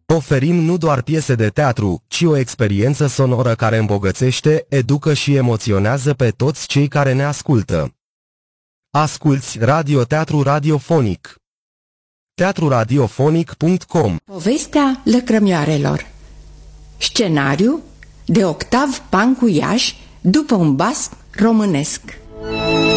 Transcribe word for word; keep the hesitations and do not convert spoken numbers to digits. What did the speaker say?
Oferim nu doar piese de teatru, ci o experiență sonoră care îmbogățește, educă și emoționează pe toți cei care ne ascultă. Asculți radioteatru radiofonic. teatru radiofonic punct com. Povestea lăcrămioarelor. Scenariu de Octav Pancu Iași, după un basc românesc.